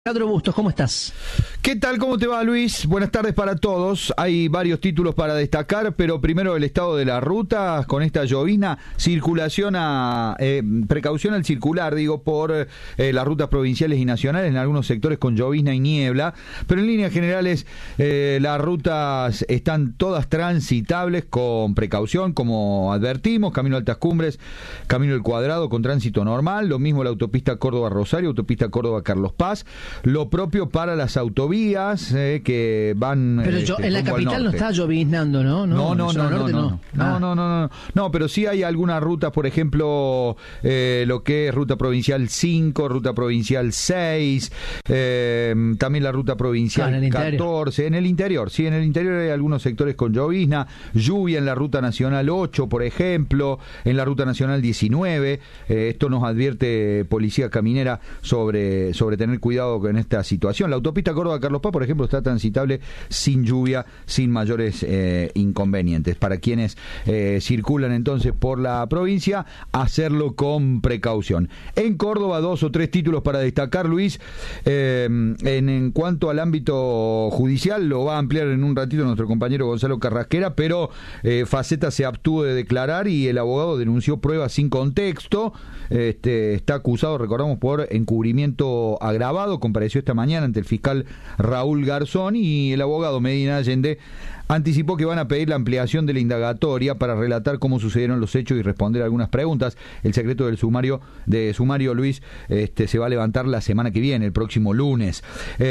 Alejandro Bustos, ¿cómo estás? ¿Qué tal? ¿Cómo te va, Luis? Buenas tardes para todos. Hay varios títulos para destacar, pero primero el estado de la ruta con esta llovizna, precaución al circular, por las rutas provinciales y nacionales, en algunos sectores con llovizna y niebla, pero en líneas generales las rutas están todas transitables con precaución, como advertimos, camino a Altas Cumbres, camino del Cuadrado con tránsito normal, lo mismo la autopista Córdoba-Rosario, autopista Córdoba-Carlos Paz. Lo propio para las autovías que van. Pero en la capital no está lloviznando, ¿no? No, pero sí hay algunas rutas, por ejemplo, lo que es ruta provincial 5, ruta provincial 6, también la ruta provincial 14. En el interior hay algunos sectores con llovizna, lluvia en la ruta nacional 8, por ejemplo, en la ruta nacional 19. Esto nos advierte Policía Caminera sobre tener cuidado en esta situación. La autopista Córdoba-Carlos Paz, por ejemplo, está transitable sin lluvia, sin mayores inconvenientes. Para quienes circulan entonces por la provincia, hacerlo con precaución. En Córdoba, 2 o 3 títulos para destacar, Luis. En cuanto al ámbito judicial, lo va a ampliar en un ratito nuestro compañero Gonzalo Carrasquera, pero Faceta se abstuvo de declarar y el abogado denunció pruebas sin contexto. Está acusado, recordamos, por encubrimiento agravado. Compareció esta mañana ante el fiscal Raúl Garzón y el abogado Medina Allende anticipó que van a pedir la ampliación de la indagatoria para relatar cómo sucedieron los hechos y responder algunas preguntas. El secreto del sumario Luis se va a levantar la semana que viene, el próximo lunes.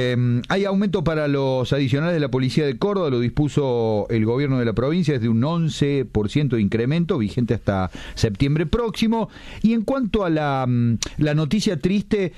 Hay aumento para los adicionales de la Policía de Córdoba, lo dispuso el gobierno de la provincia, es de un 11% de incremento, vigente hasta septiembre próximo. Y en cuanto a la noticia triste,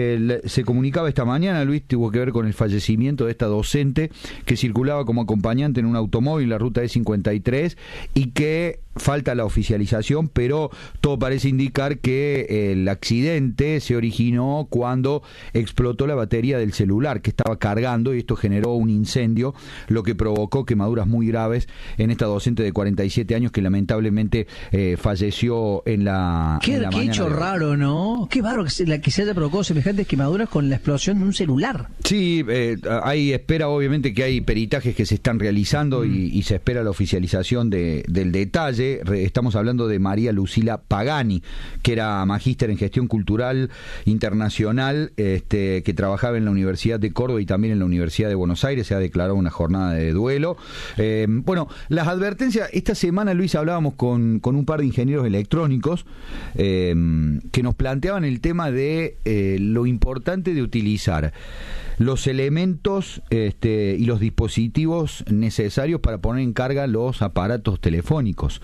se comunicaba esta mañana, Luis, tuvo que ver con el fallecimiento de esta docente que circulaba como acompañante en un automóvil, la ruta E53, y que falta la oficialización, pero todo parece indicar que el accidente se originó cuando explotó la batería del celular que estaba cargando y esto generó un incendio, lo que provocó quemaduras muy graves en esta docente de 47 años que lamentablemente falleció en la mañana. Qué hecho raro, ¿no? Qué bárbaro que se haya provocado semejantes quemaduras con la explosión de un celular. Sí, hay espera, obviamente que hay peritajes que se están realizando y se espera la oficialización del detalle. Estamos hablando de María Lucila Pagani, que era magíster en gestión cultural internacional, que trabajaba en la Universidad de Córdoba y también en la Universidad de Buenos Aires. Se ha declarado una jornada de duelo. Bueno, las advertencias, esta semana, Luis, hablábamos con un par de ingenieros electrónicos que nos planteaban el tema de lo importante de utilizar los elementos y los dispositivos necesarios para poner en carga los aparatos telefónicos.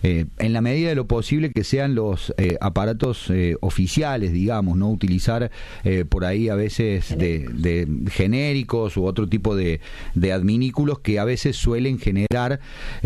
En la medida de lo posible que sean los aparatos oficiales, digamos, no utilizar por ahí a veces de genéricos u otro tipo de adminículos que a veces suelen generar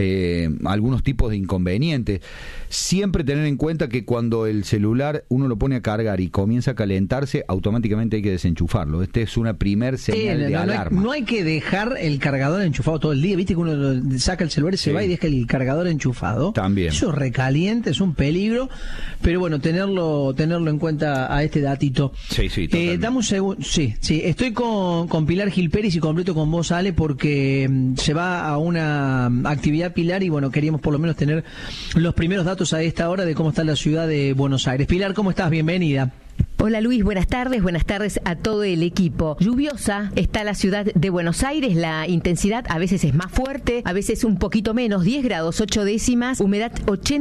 algunos tipos de inconvenientes. Siempre tener en cuenta que cuando el celular uno lo pone a cargar y comienza a calentarse, automáticamente hay que desenchufarlo. Es una primer señal de alarma. No hay que dejar el cargador enchufado todo el día. Viste que uno saca el celular y se va y deja el cargador enchufado. También. Eso recaliente, es un peligro. Pero bueno, tenerlo en cuenta a este datito. Sí, dame un segundo. Sí. Estoy con Pilar Gil Pérez y completo con vos, Ale, porque se va a una actividad Pilar y bueno, queríamos por lo menos tener los primeros datos a esta hora de cómo está la ciudad de Buenos Aires. Pilar, ¿cómo estás? Bienvenida. Hola Luis, buenas tardes a todo el equipo. Lluviosa está la ciudad de Buenos Aires, la intensidad a veces es más fuerte, a veces un poquito menos, 10 grados 8 décimas, humedad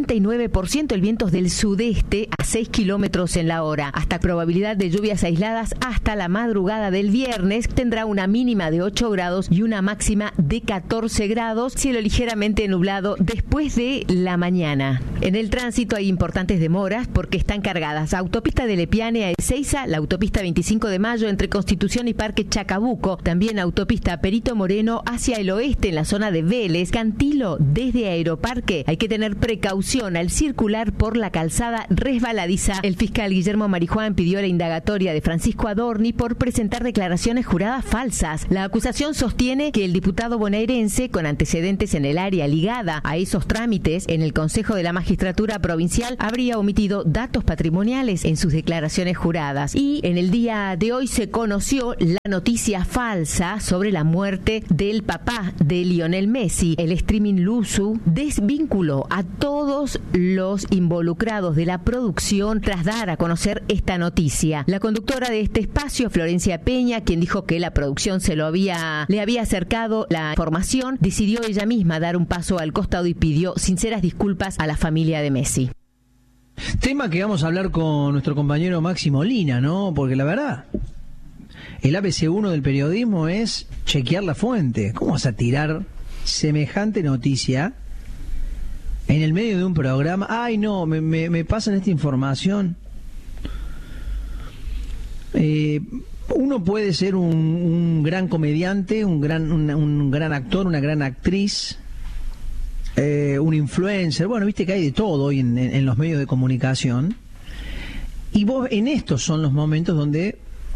89%, el viento es del sudeste a 6 kilómetros en la hora. Hasta probabilidad de lluvias aisladas hasta la madrugada del viernes, tendrá una mínima de 8 grados y una máxima de 14 grados, cielo ligeramente nublado después de la mañana. En el tránsito hay importantes demoras porque están cargadas autopista de Lepiane a Ezeiza, la autopista 25 de Mayo entre Constitución y Parque Chacabuco, también autopista Perito Moreno hacia el oeste en la zona de Vélez, Cantilo desde Aeroparque. Hay que tener precaución al circular por la calzada resbaladiza. El fiscal Guillermo Marijuán pidió la indagatoria de Francisco Adorni por presentar declaraciones juradas falsas. La acusación sostiene que el diputado bonaerense, con antecedentes en el área ligada a esos trámites en el Consejo de la Magistratura Provincial, habría omitido datos patrimoniales en sus declaraciones juradas. Y en el día de hoy se conoció la noticia falsa sobre la muerte del papá de Lionel Messi. El streaming luso desvinculó a todos los involucrados de la producción tras dar a conocer esta noticia. La conductora de este espacio, Florencia Peña, quien dijo que la producción le había acercado la información, decidió ella misma dar un paso al costado y pidió sinceras disculpas a la familia de Messi. Tema que vamos a hablar con nuestro compañero Maxi Molina, ¿no? Porque la verdad, el ABC1 del periodismo es chequear la fuente. ¿Cómo vas a tirar semejante noticia en el medio de un programa? Ay, no, me pasan esta información. Uno puede ser un gran comediante, un gran actor, una gran actriz, un influencer. Bueno, viste que hay de todo hoy en los medios de comunicación. Y vos, en estos son los momentos donde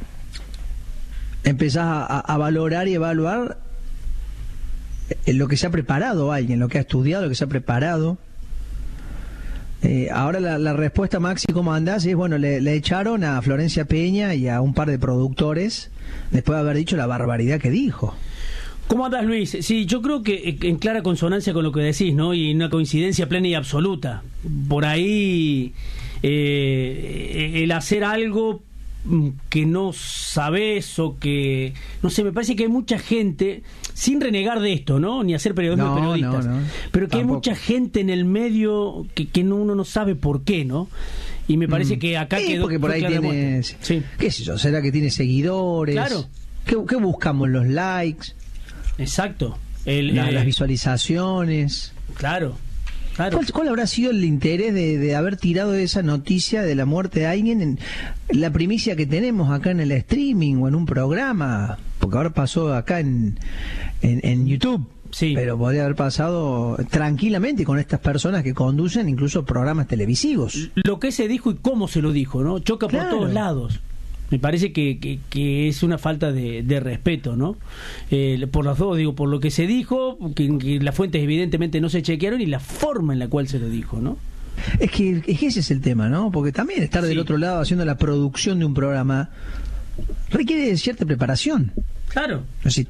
empezás a valorar y evaluar lo que se ha preparado alguien, lo que ha estudiado, lo que se ha preparado. Ahora la respuesta, Maxi, ¿cómo andás? Es, bueno, le echaron a Florencia Peña y a un par de productores después de haber dicho la barbaridad que dijo. ¿Cómo andás, Luis? Sí, yo creo que en clara consonancia con lo que decís, ¿no? Y una coincidencia plena y absoluta. Por ahí, el hacer algo que no sabés o que... No sé, me parece que hay mucha gente, sin renegar de esto, ¿no? Ni hacer periodismo de periodistas, pero que tampoco. Hay mucha gente en el medio que uno no sabe por qué, ¿no? Y me parece que acá quedó... porque por ahí tiene... Sí. ¿Qué sé yo? ¿Será que tiene seguidores? Claro. ¿Qué buscamos? ¿Los likes? Exacto. Las visualizaciones. Claro. ¿Cuál habrá sido el interés de haber tirado esa noticia de la muerte de alguien en la primicia que tenemos acá en el streaming o en un programa? Porque ahora pasó acá en YouTube. Sí. Pero podría haber pasado tranquilamente con estas personas que conducen incluso programas televisivos. Lo que se dijo y cómo se lo dijo, ¿no? Choca por todos lados. Me parece que es una falta de respeto, ¿no? Por las dos, digo, por lo que se dijo, que las fuentes evidentemente no se chequearon y la forma en la cual se lo dijo, ¿no? Es que ese es el tema, ¿no? Porque también estar del otro lado haciendo la producción de un programa requiere cierta preparación. Claro. Así,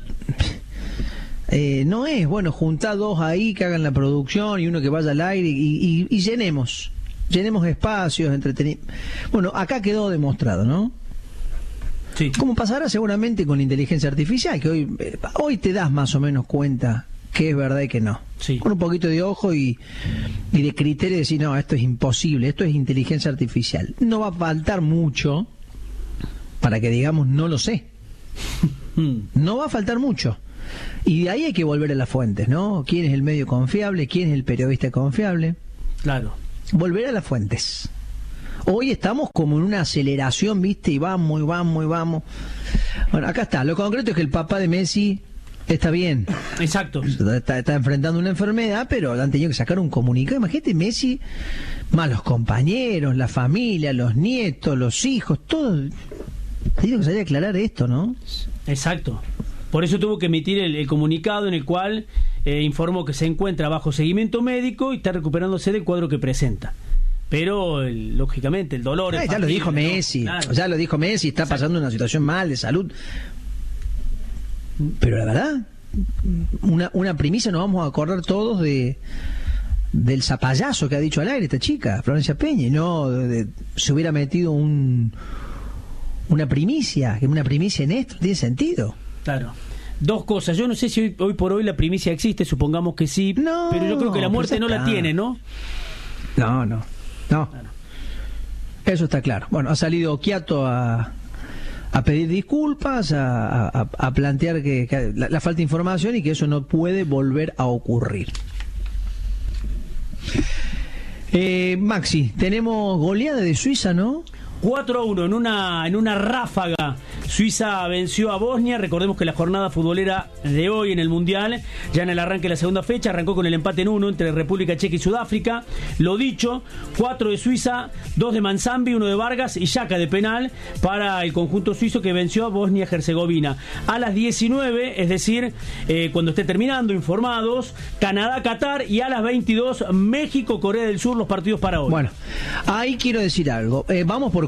no es, bueno, juntar dos ahí que hagan la producción y uno que vaya al aire y llenemos espacios, entretenimiento. Bueno, acá quedó demostrado, ¿no? Sí. Como pasará seguramente con la inteligencia artificial, que hoy te das más o menos cuenta que es verdad y que no. Sí. Con un poquito de ojo y de criterio de decir, no, esto es imposible, esto es inteligencia artificial. No va a faltar mucho para que digamos, no lo sé. No va a faltar mucho. Y de ahí hay que volver a las fuentes, ¿no? ¿Quién es el medio confiable? ¿Quién es el periodista confiable? Claro. Volver a las fuentes. Hoy estamos como en una aceleración, ¿viste? Y vamos. Bueno, acá está. Lo concreto es que el papá de Messi está bien. Exacto. Está enfrentando una enfermedad, pero han tenido que sacar un comunicado. Imagínate, Messi, más los compañeros, la familia, los nietos, los hijos, todo. Tiene que salir a aclarar esto, ¿no? Exacto. Por eso tuvo que emitir el comunicado en el cual informó que se encuentra bajo seguimiento médico y está recuperándose del cuadro que presenta. Pero, lógicamente, el dolor... ya lo dijo Messi, ¿no? Claro. Ya lo dijo Messi, está pasando una situación mal de salud. Pero la verdad, una primicia, nos vamos a acordar todos del zapallazo que ha dicho al aire esta chica, Florencia Peña, y no se hubiera metido una primicia en esto, no tiene sentido. Claro. Dos cosas, yo no sé si hoy por hoy la primicia existe, supongamos que sí, pero yo creo que la muerte no la tiene, ¿no? No. Claro. Eso está claro. Bueno, ha salido Occhiato a pedir disculpas, a plantear que la falta de información y que eso no puede volver a ocurrir. Maxi, tenemos goleada de Suiza, ¿no? 4-1 en una ráfaga. Suiza venció a Bosnia. Recordemos que la jornada futbolera de hoy en el Mundial, ya en el arranque de la segunda fecha, arrancó con el empate en 1 entre República Checa y Sudáfrica. Lo dicho, 4 de Suiza, 2 de Manzambi, 1 de Vargas y Xhaka de penal para el conjunto suizo que venció a Bosnia-Herzegovina. A las 19, es decir, cuando esté terminando, informados, Canadá-Qatar, y a las 22, México-Corea del Sur, los partidos para hoy. Bueno, ahí quiero decir algo. Vamos por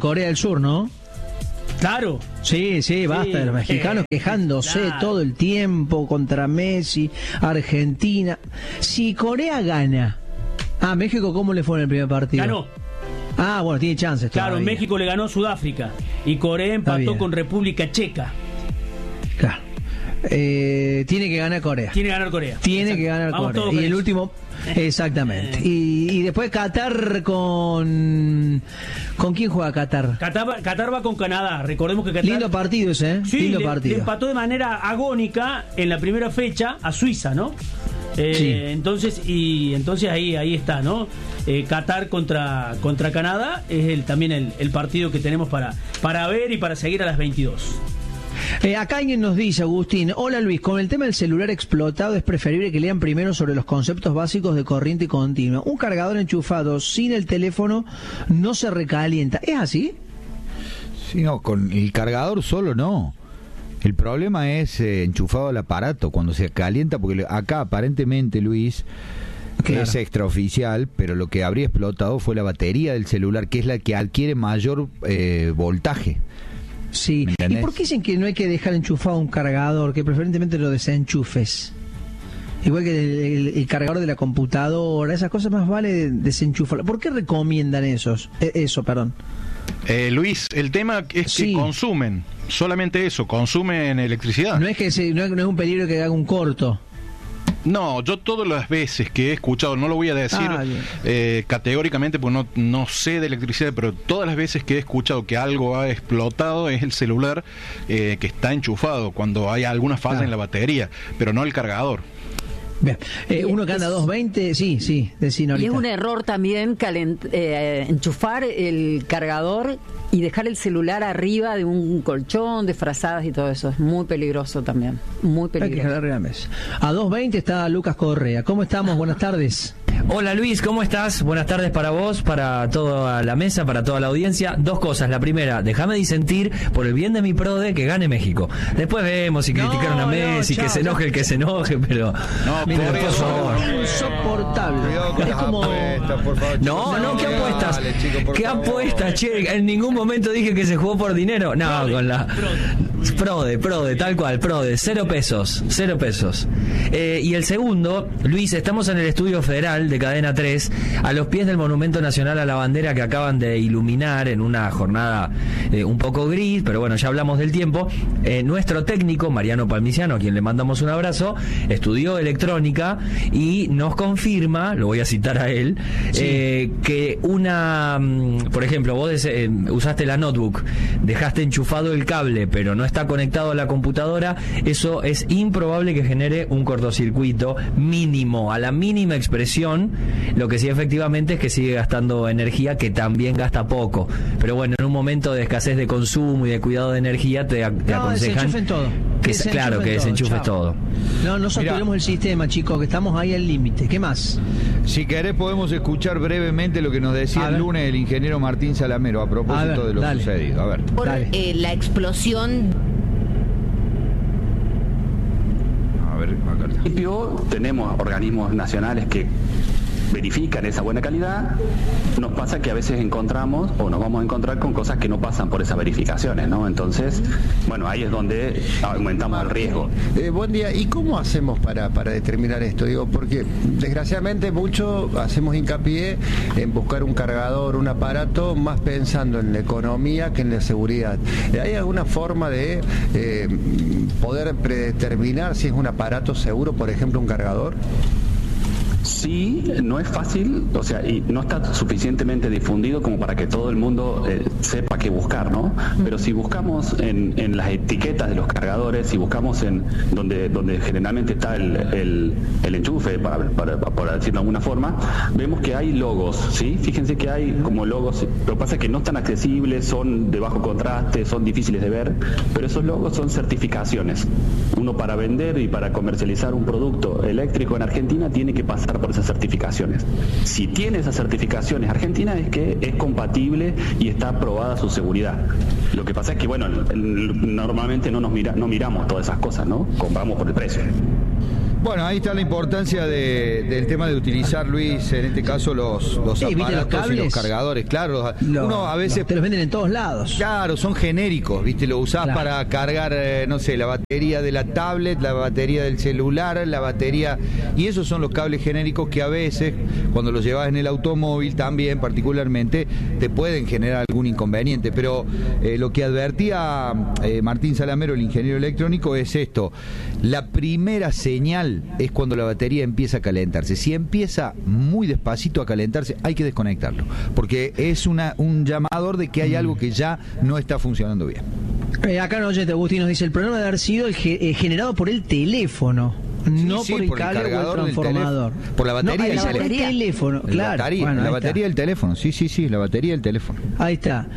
Corea del Sur, ¿no? Claro. Sí, basta, los mexicanos quejándose claro. todo el tiempo contra Messi, Argentina. Si Corea gana, México, ¿cómo le fue en el primer partido? Ganó. Bueno, tiene chances Claro, todavía. México le ganó a Sudáfrica y Corea empató con República Checa. Claro. Tiene que ganar Corea. Tiene que ganar Corea. Tiene que ganar Corea. Y el último, exactamente. Y después Qatar ¿con quién juega Qatar? Qatar va con Canadá. Recordemos que Qatar... Lindo partido ese, Sí, lindo le partido. empató de manera agónica en la primera fecha a Suiza, ¿no? Sí. Entonces ahí está, ¿no? Qatar contra Canadá es también el partido que tenemos para ver y para seguir a las 22. Acá alguien nos dice, Agustín: hola Luis, con el tema del celular explotado es preferible que lean primero sobre los conceptos básicos de corriente continua. Un cargador enchufado sin el teléfono no se recalienta. ¿Es así? Sí, no, con el cargador solo no. El problema es enchufado al aparato cuando se calienta, porque acá aparentemente, Luis, claro, es extraoficial, pero lo que habría explotado fue la batería del celular, que es la que adquiere mayor voltaje. Sí. ¿Y por qué dicen que no hay que dejar enchufado un cargador, que preferentemente lo desenchufes? Igual que el cargador de la computadora, esas cosas más vale desenchufarlo. ¿Por qué recomiendan eso? Luis, el tema es que consumen, solamente eso, consumen electricidad. No es que no es un peligro que haga un corto. No, yo todas las veces que he escuchado, no lo voy a decir categóricamente porque no sé de electricidad, pero todas las veces que he escuchado que algo ha explotado es el celular que está enchufado, cuando hay alguna falla en la batería, pero no el cargador. Bien. Uno que anda a 220, sí, decían ahorita. Y es un error también enchufar el cargador y dejar el celular arriba de un colchón, de frazadas y todo eso. Es muy peligroso también, muy peligroso. Hay que jalarle la mesa. A 220 está Lucas Correa. ¿Cómo estamos? Buenas tardes. Hola Luis, ¿cómo estás? Buenas tardes para vos, para toda la mesa, para toda la audiencia. Dos cosas. La primera, déjame disentir por el bien de mi prode que gane México. Después vemos si criticaron a Messi, que se enoje el que se enoje, pero... Mira, por favor. Insoportable. Es como... apuestas, por favor. No, ¿qué apuestas? Dale, chico, ¿Qué apuestas, che? En ningún momento dije que se jugó por dinero. No, con la... Prode, tal cual, Prode, 0 pesos. Y el segundo, Luis, estamos en el Estudio Federal de Cadena 3, a los pies del Monumento Nacional a la Bandera que acaban de iluminar en una jornada un poco gris, pero bueno, ya hablamos del tiempo. Nuestro técnico, Mariano Palmiciano, a quien le mandamos un abrazo, estudió electrónica y nos confirma, lo voy a citar a él, que por ejemplo, vos usaste la notebook, dejaste enchufado el cable, pero no está conectado a la computadora, eso es improbable que genere un cortocircuito mínimo, a la mínima expresión. Lo que sí efectivamente es que sigue gastando energía, que también gasta poco, pero bueno, en un momento de escasez de consumo y de cuidado de energía te aconsejan todo. que desenchufes todo. No saturemos el sistema, chicos, que estamos ahí al límite. ¿Qué más? Si querés podemos escuchar brevemente lo que nos decía el lunes el ingeniero Martín Salamero a propósito de lo sucedido. A ver. Por la explosión. A ver, acá está. Tenemos organismos nacionales que verifican esa buena calidad. Nos pasa que a veces encontramos o nos vamos a encontrar con cosas que no pasan por esas verificaciones, ¿no? Entonces, bueno, ahí es donde aumentamos el riesgo. Buen día. ¿Y cómo hacemos para determinar esto? Digo, porque desgraciadamente mucho hacemos hincapié en buscar un cargador, un aparato, más pensando en la economía que en la seguridad. ¿Hay alguna forma de poder predeterminar si es un aparato seguro, por ejemplo, un cargador? Sí, no es fácil, o sea, y no está suficientemente difundido como para que todo el mundo sepa qué buscar, ¿no? Pero si buscamos en las etiquetas de los cargadores, si buscamos en donde generalmente está el enchufe, para decirlo de alguna forma, vemos que hay logos, ¿sí? Fíjense que hay como logos, lo que pasa es que no están accesibles, son de bajo contraste, son difíciles de ver, pero esos logos son certificaciones. Uno, para vender y para comercializar un producto eléctrico en Argentina, tiene que pasar por esas certificaciones. Si tiene esas certificaciones Argentina, es que es compatible y está aprobada su seguridad. Lo que pasa es que, bueno, normalmente no miramos todas esas cosas, ¿no? Compramos por el precio. Bueno, ahí está la importancia del tema de utilizar, Luis, en este caso los aparatos y los cargadores. Claro, uno a veces... te los venden en todos lados. Claro, son genéricos, ¿viste? Lo usás para cargar, no sé, la batería de la tablet, la batería del celular, la batería... Y esos son los cables genéricos que a veces, cuando los llevas en el automóvil también, particularmente, te pueden generar algún inconveniente. Pero lo que advertía Martín Salamero, el ingeniero electrónico, es esto. La primera señal es cuando la batería empieza a calentarse. Si empieza muy despacito a calentarse, hay que desconectarlo, porque es un llamador de que hay algo que ya no está funcionando bien. Acá no, oyente Agustín nos dice, el problema debe haber sido generado por el teléfono. No por el cable o el transformador. Por la batería del teléfono. Claro. La batería del teléfono. Sí, la batería del teléfono. Ahí está.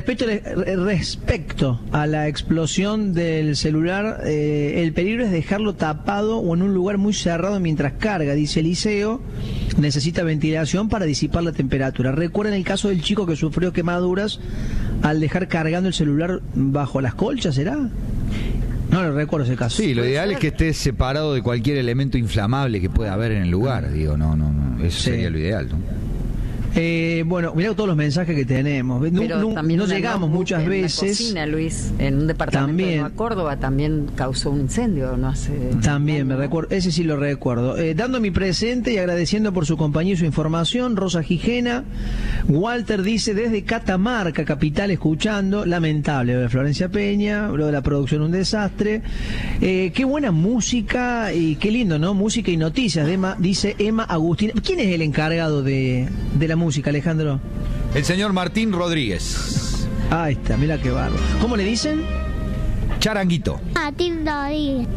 Respecto a la explosión del celular, el peligro es dejarlo tapado o en un lugar muy cerrado mientras carga, dice Eliseo. Necesita ventilación para disipar la temperatura. Recuerden el caso del chico que sufrió quemaduras al dejar cargando el celular bajo las colchas, ¿será? No lo recuerdo ese caso. Sí, lo ideal es que esté separado de cualquier elemento inflamable que pueda haber en el lugar. Digo, no, eso sería lo ideal, ¿no? Bueno, mirá todos los mensajes que tenemos. Pero también no llegamos muchas veces. En la cocina, Luis, en un departamento de Nueva Córdoba también causó un incendio, no hace. También me recuerdo, ese sí lo recuerdo. Dando mi presente y agradeciendo por su compañía y su información, Rosa Gijena. Walter dice desde Catamarca, capital, escuchando. Lamentable lo de Florencia Peña, lo de la producción un desastre. Qué buena música y qué lindo, ¿no? Música y noticias, dice Emma Agustín. ¿Quién es el encargado de la música, Alejandro? El señor Martín Rodríguez. Ahí está, mira qué barro. ¿Cómo le dicen? Charanguito. Martín Rodríguez.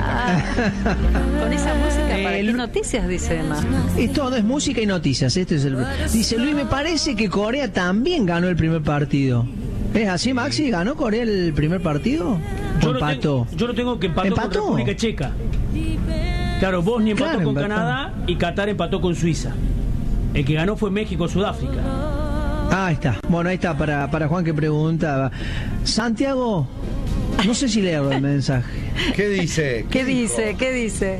Con esa música, ¿para qué noticias? Dice Emma. Esto es música y noticias. Dice Luis, me parece que Corea también ganó el primer partido. ¿Es así, Maxi? ¿Ganó Corea el primer partido? ¿O empató? Yo lo tengo que empató con República Checa. Claro, Bosnia empató con Canadá y Qatar empató con Suiza. El que ganó fue México-Sudáfrica. Ahí está. Bueno, ahí está para Juan que preguntaba. Santiago, no sé si leo el mensaje. ¿Qué dice? ¿Qué dice?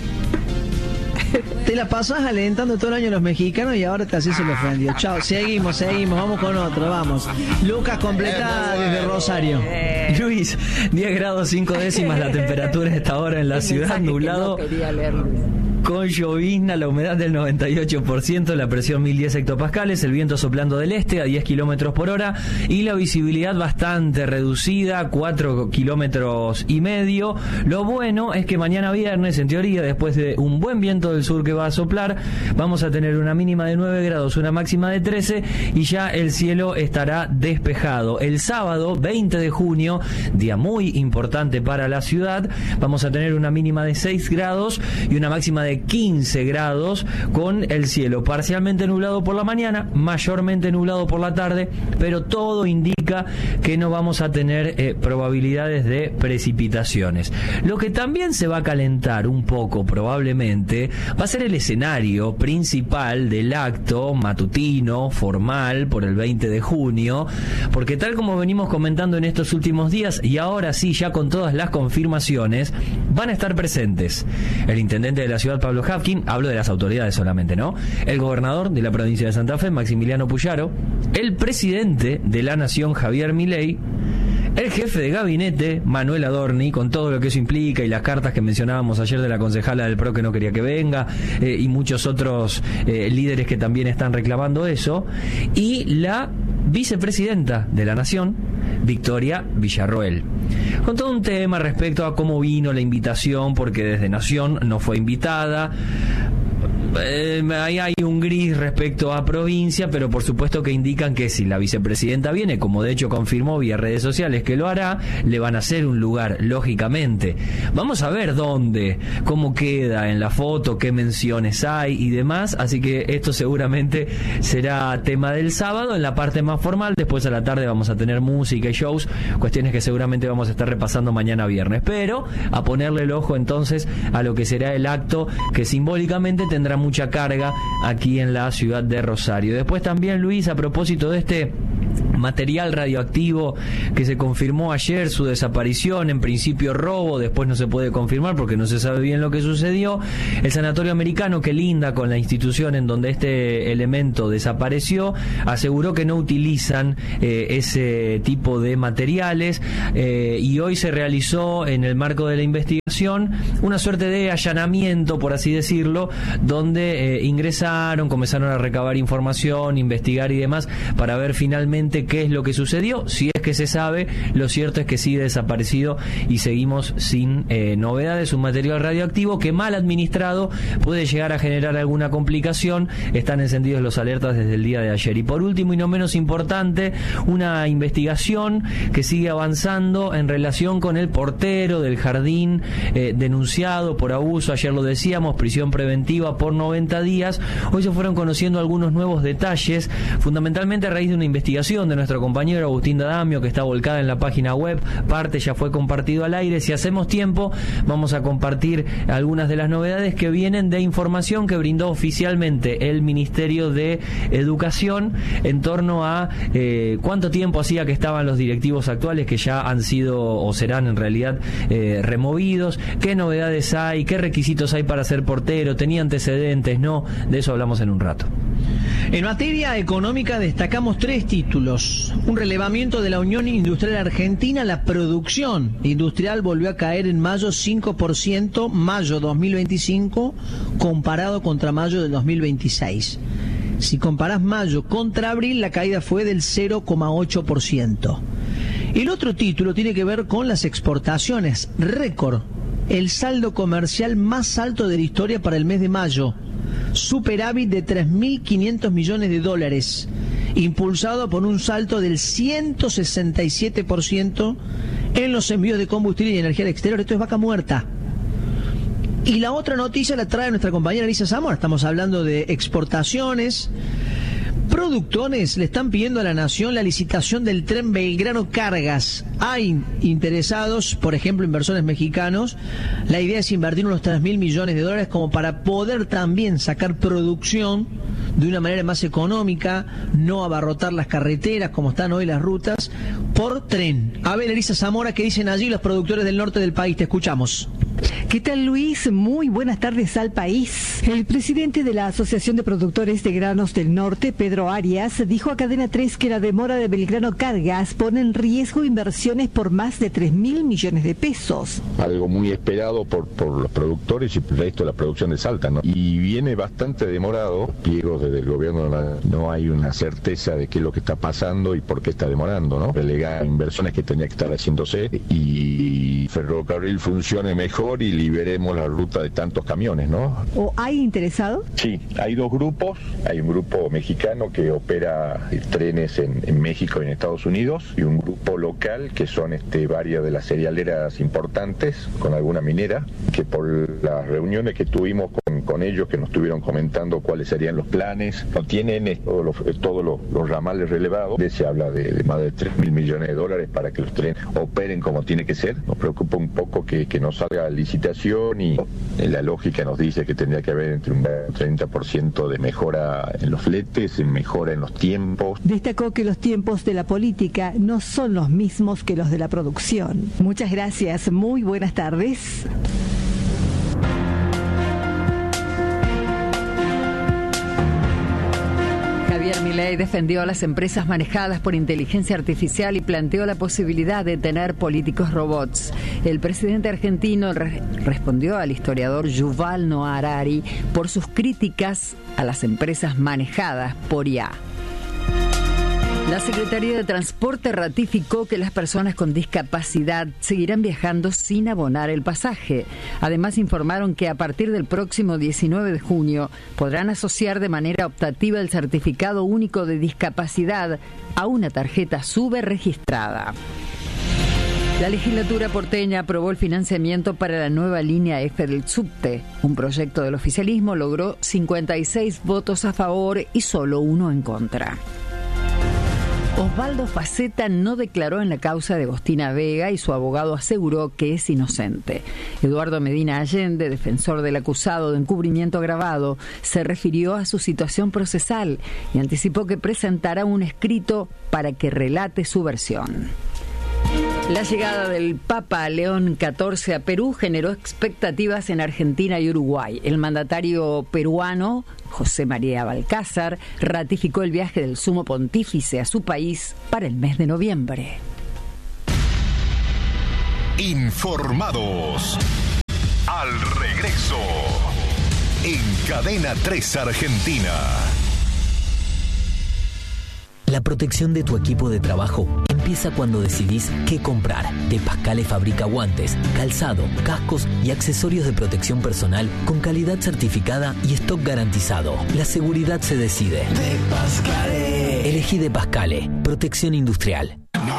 Te la pasás alentando todo el año a los mexicanos y ahora te haces el ofendido. Chao, seguimos, vamos con otro, vamos. Lucas, completa desde Rosario. Luis, 10 grados 5 décimas la temperatura a esta hora en la ciudad, nublado. Con llovizna, la humedad del 98%, la presión 1010 hectopascales, el viento soplando del este a 10 kilómetros por hora y la visibilidad bastante reducida, 4 kilómetros y medio. Lo bueno es que mañana viernes, en teoría, después de un buen viento del sur que va a soplar, vamos a tener una mínima de 9 grados, una máxima de 13 y ya el cielo estará despejado. El sábado, 20 de junio, día muy importante para la ciudad, vamos a tener una mínima de 6 grados y una máxima de 15 grados con el cielo parcialmente nublado por la mañana, mayormente nublado por la tarde, pero todo indica que no vamos a tener probabilidades de precipitaciones. Lo que también se va a calentar un poco probablemente va a ser el escenario principal del acto matutino formal por el 20 de junio, porque tal como venimos comentando en estos últimos días y ahora sí ya con todas las confirmaciones, van a estar presentes el intendente de la ciudad Pablo Hafkin, hablo de las autoridades solamente, ¿no? El gobernador de la provincia de Santa Fe, Maximiliano Puyaro, el presidente de la Nación, Javier Milei, el jefe de gabinete, Manuel Adorni, con todo lo que eso implica y las cartas que mencionábamos ayer de la concejala del PRO que no quería que venga, y muchos otros líderes que también están reclamando eso, y la vicepresidenta de la Nación, Victoria Villarroel, con todo un tema respecto a cómo vino la invitación, porque desde Nación no fue invitada. Ahí hay un gris respecto a provincia, pero por supuesto que indican que si la vicepresidenta viene, como de hecho confirmó vía redes sociales que lo hará, le van a hacer un lugar, lógicamente. Vamos a ver dónde, cómo queda en la foto, qué menciones hay y demás, así que esto seguramente será tema del sábado en la parte más formal. Después a la tarde vamos a tener música y shows, cuestiones que seguramente vamos a estar repasando mañana viernes, pero a ponerle el ojo entonces a lo que será el acto que simbólicamente tendrá mucha carga aquí en la ciudad de Rosario. Después también, Luis, a propósito de este material radioactivo que se confirmó ayer su desaparición, en principio robo, después no se puede confirmar porque no se sabe bien lo que sucedió. El sanatorio americano, que linda con la institución en donde este elemento desapareció, aseguró que no utilizan ese tipo de materiales, y hoy se realizó en el marco de la investigación una suerte de allanamiento, por así decirlo, donde ingresaron, comenzaron a recabar información, investigar y demás para ver finalmente qué es lo que sucedió. Si es que se sabe, lo cierto es que sigue desaparecido y seguimos sin novedades. Un material radioactivo que mal administrado puede llegar a generar alguna complicación. Están encendidos los alertas desde el día de ayer. Y por último y no menos importante, una investigación que sigue avanzando en relación con el portero del jardín denunciado por abuso. Ayer lo decíamos, prisión preventiva por 90 días. Hoy se fueron conociendo algunos nuevos detalles, fundamentalmente a raíz de una investigación de nuestro compañero Agustín D'Adamio, que está volcada en la página web. Parte ya fue compartido al aire. Si hacemos tiempo, vamos a compartir algunas de las novedades que vienen de información que brindó oficialmente el Ministerio de Educación en torno a cuánto tiempo hacía que estaban los directivos actuales, que ya han sido o serán en realidad removidos, qué novedades hay, qué requisitos hay para ser portero, tenía antecedentes, no, de eso hablamos en un rato. En materia económica destacamos 3 títulos. Un relevamiento de la Unión Industrial Argentina. La producción industrial volvió a caer en mayo 5%, mayo 2025, comparado contra mayo del 2026. Si comparás mayo contra abril, la caída fue del 0,8%. El otro título tiene que ver con las exportaciones. Récord. El saldo comercial más alto de la historia para el mes de mayo. Superávit de 3.500 millones de dólares, impulsado por un salto del 167% en los envíos de combustible y energía al exterior. Esto es vaca muerta. Y la otra noticia la trae nuestra compañera Elisa Zamora. Estamos hablando de exportaciones. Productores le están pidiendo a la Nación la licitación del tren Belgrano Cargas. Hay interesados, por ejemplo, inversores mexicanos. La idea es invertir unos 3.000 millones de dólares como para poder también sacar producción de una manera más económica, no abarrotar las carreteras como están hoy las rutas, por tren. A ver, Elisa Zamora, ¿qué dicen allí los productores del norte del país? Te escuchamos. ¿Qué tal, Luis? Muy buenas tardes al país. El presidente de la Asociación de Productores de Granos del Norte, Pedro Arias, dijo a Cadena 3 que la demora de Belgrano Cargas pone en riesgo inversiones por más de 3.000 millones de pesos. Algo muy esperado por los productores y el resto de la producción de Salta, ¿no? Y viene bastante demorado. Pliegos desde el gobierno no hay una certeza de qué es lo que está pasando y por qué está demorando, ¿no? Relegar inversiones que tenía que estar haciéndose y ferrocarril funcione mejor y liberemos la ruta de tantos camiones, ¿no? ¿O hay interesado? Sí, hay 2 grupos. Hay un grupo mexicano que opera trenes en México y en Estados Unidos, y un grupo local que son varias de las cerealeras importantes, con alguna minera, que por las reuniones que tuvimos con ellos, que nos estuvieron comentando cuáles serían los planes, no tienen todos los ramales relevados. Se habla de más de 3.000 millones de dólares para que los trenes operen como tiene que ser. Nos preocupa un poco que no salga licitación, y la lógica nos dice que tendría que haber entre un 30% de mejora en los fletes, mejora en los tiempos. Destacó que los tiempos de la política no son los mismos que los de la producción. Muchas gracias, muy buenas tardes. Javier Milei defendió a las empresas manejadas por inteligencia artificial y planteó la posibilidad de tener políticos robots. El presidente argentino respondió al historiador Yuval Noah Harari por sus críticas a las empresas manejadas por IA. La Secretaría de Transporte ratificó que las personas con discapacidad seguirán viajando sin abonar el pasaje. Además, informaron que a partir del próximo 19 de junio podrán asociar de manera optativa el certificado único de discapacidad a una tarjeta SUBE registrada. La legislatura porteña aprobó el financiamiento para la nueva línea F del subte. Un proyecto del oficialismo logró 56 votos a favor y solo 1 en contra. Osvaldo Faceta no declaró en la causa de Agostina Vega y su abogado aseguró que es inocente. Eduardo Medina Allende, defensor del acusado de encubrimiento agravado, se refirió a su situación procesal y anticipó que presentará un escrito para que relate su versión. La llegada del Papa León XIV a Perú generó expectativas en Argentina y Uruguay. El mandatario peruano, José María Balcázar, ratificó el viaje del Sumo Pontífice a su país para el mes de noviembre. Informados. Al regreso. En Cadena 3 Argentina. La protección de tu equipo de trabajo empieza cuando decidís qué comprar. De Pascale fabrica guantes, calzado, cascos y accesorios de protección personal con calidad certificada y stock garantizado. La seguridad se decide. De Pascale. Elegí De Pascale. Protección industrial.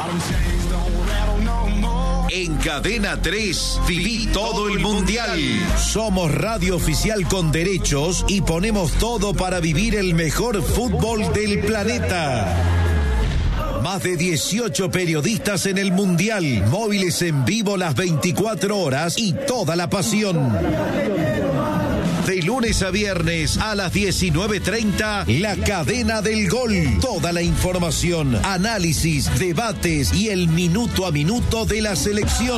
En Cadena 3, viví todo el Mundial. Somos radio oficial con derechos y ponemos todo para vivir el mejor fútbol del planeta. Más de 18 periodistas en el Mundial, móviles en vivo las 24 horas y toda la pasión. De lunes a viernes a las 19:30, La Cadena del Gol. Toda la información, análisis, debates y el minuto a minuto de la selección.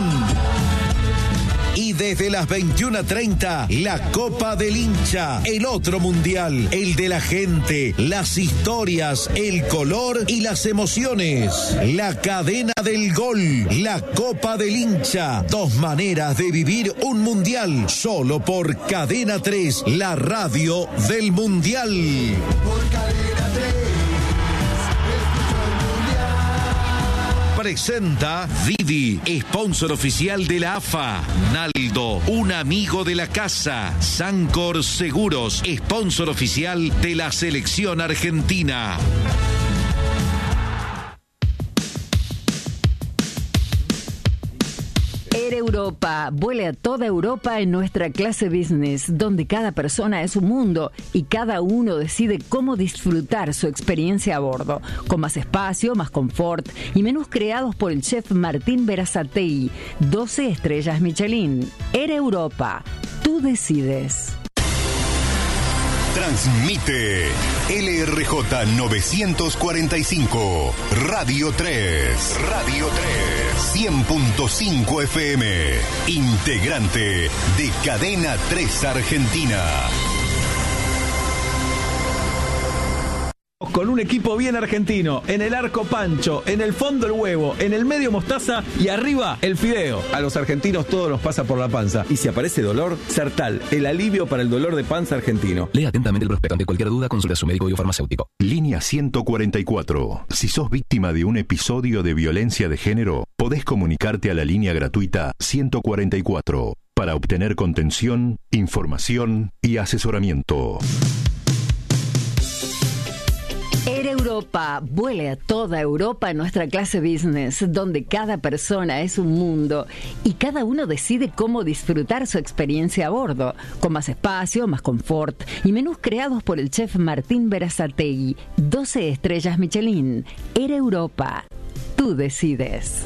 Y desde las 21:30, la Copa del Hincha, el otro mundial, el de la gente, las historias, el color y las emociones. La Cadena del Gol, la Copa del Hincha, 2 maneras de vivir un mundial, solo por Cadena 3, la radio del mundial. Por Cadena 3. Presenta Didi, sponsor oficial de la AFA. Naldo, un amigo de la casa. Sancor Seguros, sponsor oficial de la selección argentina. Air Europa, vuele a toda Europa en nuestra clase business, donde cada persona es un mundo y cada uno decide cómo disfrutar su experiencia a bordo, con más espacio, más confort y menús creados por el chef Martín Berazategui, 12 estrellas Michelin. Air Europa, tú decides. Transmite LRJ 945, Radio 3, Radio 3, 100.5 FM, integrante de Cadena 3 Argentina. Con un equipo bien argentino, en el arco pancho, en el fondo el huevo, en el medio mostaza y arriba el fideo. A los argentinos todo nos pasa por la panza. Y si aparece dolor, Sertal, el alivio para el dolor de panza argentino. Lea atentamente el prospecto. Ante cualquier duda, consulte a su médico y o farmacéutico. Línea 144. Si sos víctima de un episodio de violencia de género, podés comunicarte a la línea gratuita 144 para obtener contención, información y asesoramiento. Air Europa, vuele a toda Europa en nuestra clase business, donde cada persona es un mundo y cada uno decide cómo disfrutar su experiencia a bordo, con más espacio, más confort y menús creados por el chef Martín Berazategui, 12 estrellas Michelin. Air Europa, tú decides.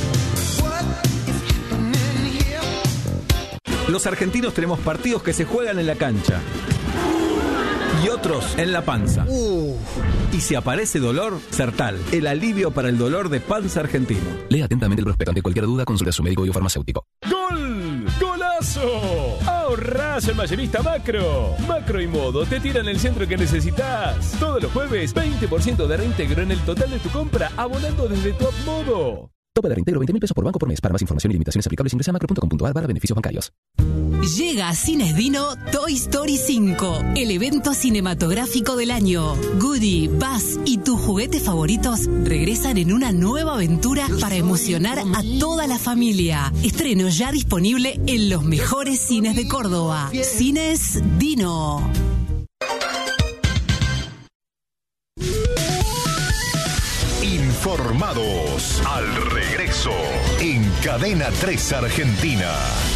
Los argentinos tenemos partidos que se juegan en la cancha y otros en la panza. Y si aparece dolor, Sertal, el alivio para el dolor de panza argentino. Lea atentamente el prospecto. Ante cualquier duda, consulte a su médico y o farmacéutico. ¡Gol! ¡Golazo! Ahorrás en Mayorista Macro. Macro y Modo te tiran el centro que necesitas. Todos los jueves, 20% de reintegro en el total de tu compra, abonando desde tu app Modo. Tope de reintegro 20.000 pesos por banco por mes. Para más información y limitaciones aplicables ingresa a macro.com.ar/beneficios bancarios. Llega a Cines Dino Toy Story 5, el evento cinematográfico del año. Woody, Buzz y tus juguetes favoritos regresan en una nueva aventura para emocionar a toda la familia. Estreno ya disponible en los mejores cines de Córdoba. Cines Dino. Informados al regreso en Cadena 3 Argentina.